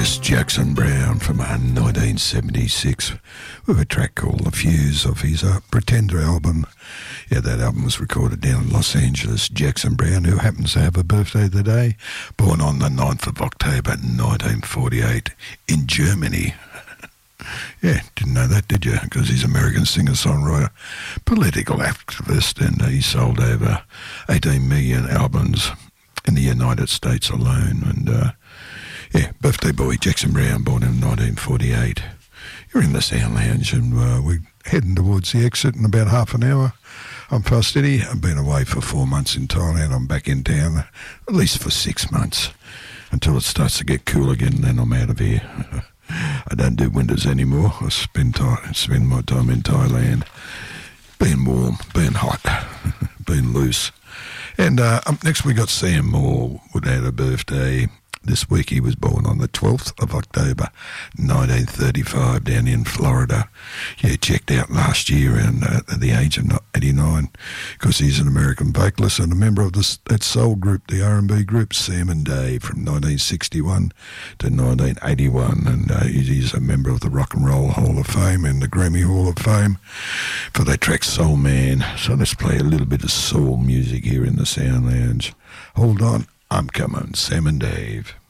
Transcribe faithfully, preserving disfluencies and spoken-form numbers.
Angeles, Jackson Browne from uh, nineteen seventy-six with a track called The Fuse off his uh, Pretender album. Yeah, that album was recorded down in Los Angeles. Jackson Browne, who happens to have a birthday today, born on the ninth of October nineteen forty-eight in Germany. Yeah, didn't know that, did you? Because he's an American singer-songwriter, political activist, and uh, he sold over eighteen million albums in the United States alone. And uh, yeah, birthday boy Jackson Browne, born in nineteen forty-eight. You're in the Sound Lounge, and uh, we're heading towards the exit in about half an hour. I'm Fast Eddie. I've been away for four months in Thailand. I'm back in town, at least for six months, until it starts to get cool again, and then I'm out of here. I don't do winters anymore. I spend time, spend my time in Thailand, being warm, being hot, being loose. And uh, up next we got Sam Moore, would have a birthday this week. He was born on the twelfth of October nineteen thirty-five down in Florida. Yeah, checked out last year and uh, at the age of eighty-nine, because he's an American vocalist and a member of this, that soul group, the R and B group Sam and Dave, from nineteen sixty-one to nineteen eighty-one. And uh, he's a member of the Rock and Roll Hall of Fame and the Grammy Hall of Fame for their track Soul Man. So let's play a little bit of soul music here in the Sound Lounge. Hold on, I'm coming, Sam and Dave.